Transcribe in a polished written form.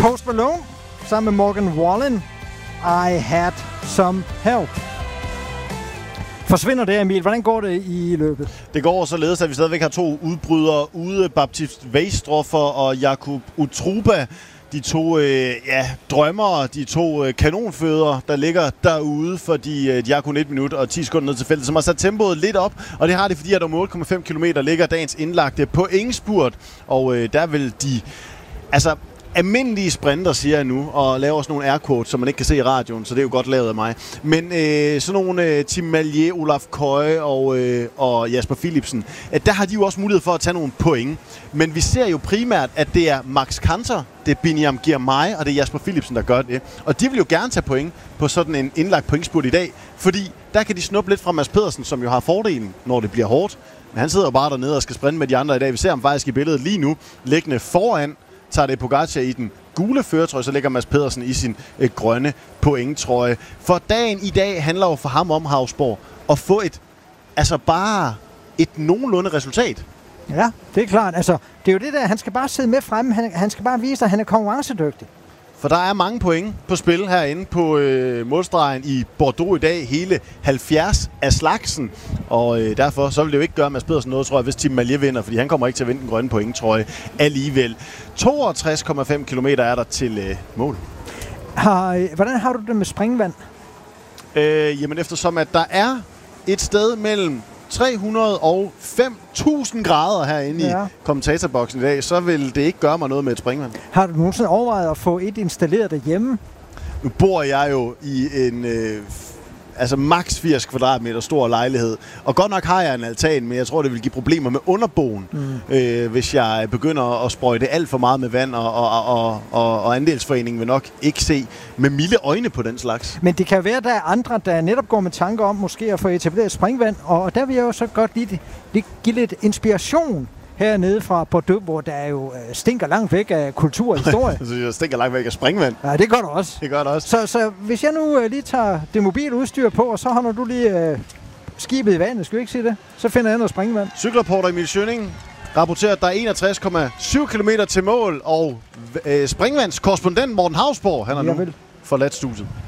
Post Malone sammen med Morgan Wallen. I had some help. Forsvinder det, Emil? Hvordan går det i løbet? Det går således, at vi stadigvæk har 2 udbrydere ude. Baptist Weistroffer og Jakub Utruba. De 2 drømmere, de 2 kanonfødder, der ligger derude, fordi de har kun 1 minut og 10 sekunder ned til feltet, som har sat tempoet lidt op. Og det har det, fordi at om 8,5 km ligger dagens indlagte pointspurt. Og der vil de... Altså, almindelige sprinter, siger jeg nu, og laver også nogle air quotes, som man ikke kan se i radioen, så det er jo godt lavet af mig. Men sådan nogle Tim Mallier, Olaf Køje og Jasper Philipsen, der har de jo også mulighed for at tage nogle point. Men vi ser jo primært, at det er Max Kanter, det er Biniam Girmay, og det er Jasper Philipsen, der gør det. Og de vil jo gerne tage point på sådan en indlagt pointspurt i dag, fordi der kan de snuppe lidt fra Mads Pedersen, som jo har fordelen, når det bliver hårdt. Men han sidder jo bare dernede og skal sprinte med de andre i dag. Vi ser ham faktisk i billedet lige nu, liggende foran Tadej Pogačar i den gule førertrøje, så ligger Mads Pedersen i sin grønne pointtrøje. For dagen i dag handler jo for ham om, Hausborg, at få et nogenlunde resultat. Ja, det er klart. Altså, det er jo det der, han skal bare sidde med fremme. Han skal bare vise, at han er konkurrencedygtig. For der er mange point på spil herinde på målstregen i Bordeaux i dag. Hele 70 af slagsen. Og derfor så vil det jo ikke gøre Mads Pedersen noget, tror jeg, hvis Tim Mallier vinder. Fordi han kommer ikke til at vinde den grønne pointtrøje alligevel. 62,5 km er der til mål. Hvordan har du det med springvand? Jamen eftersom at der er et sted mellem 300 og 5.000 grader herinde i kommentatorboksen i dag, så vil det ikke gøre mig noget med et springvand. Har du nogensinde overvejet at få et installeret derhjemme? Nu bor jeg jo i en maks 80 kvadratmeter stor lejlighed. Og godt nok har jeg en altan, men jeg tror, det vil give problemer med underboen, hvis jeg begynder at sprøjte alt for meget med vand, og andelsforeningen vil nok ikke se med milde øjne på den slags. Men det kan være, at der er andre, der netop går med tanker om måske at få etableret springvand, og der vil jeg jo så godt lige give lidt inspiration hernede fra Bordeaux, hvor der jo stinker langt væk af kultur og historie. Det stinker langt væk af springvand. Ja, det gør det også. Det gør det også. Så hvis jeg nu lige tager det mobile udstyr på, og så holder du lige skibet i vandet, skal vi ikke sige det? Så finder jeg noget springvand. Cykelreporter Emil Schønning rapporterer, at der er 61,7 km til mål, og springvandskorrespondent Morten Hausborg, han har nu forladt studiet.